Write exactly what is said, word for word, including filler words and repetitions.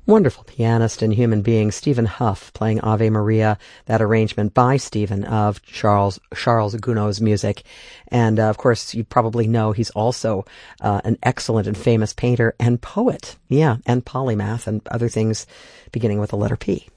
wonderful pianist and human being, Stephen Huff, playing Ave Maria, that arrangement by Stephen of Charles Charles Gounod's music. And, uh, of course, you probably know he's also uh, an excellent and famous painter and poet. Yeah, and polymath and other things beginning with the letter P.